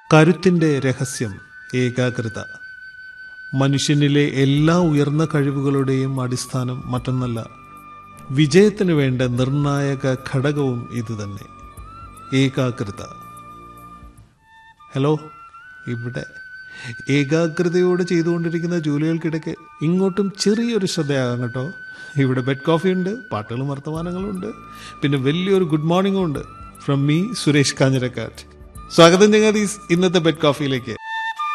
കരുത്തിൻ്റെ രഹസ്യം ഏകാഗ്രത. മനുഷ്യനിലെ എല്ലാ ഉയർന്ന കഴിവുകളുടെയും അടിസ്ഥാനം മറ്റൊന്നല്ല, വിജയത്തിന് വേണ്ട നിർണായക ഘടകവും ഇതുതന്നെ, ഏകാഗ്രത. ഹലോ, ഇവിടെ ഏകാഗ്രതയോട് ചെയ്തുകൊണ്ടിരിക്കുന്ന ജോലികൾക്കിടയ്ക്ക് ഇങ്ങോട്ടും ചെറിയൊരു ശ്രദ്ധയാകാം കേട്ടോ. ഇവിടെ ബെഡ് കോഫി ഉണ്ട്, പാട്ടുകളും വർത്തമാനങ്ങളും ഉണ്ട്, പിന്നെ വലിയൊരു ഗുഡ് മോർണിംഗും ഉണ്ട്. From me, Suresh Kanjirakkad. സ്വാഗതം ചങ്ങാതീസ് ഇന്നത്തെ ബെഡ് കോഫിയിലേക്ക്.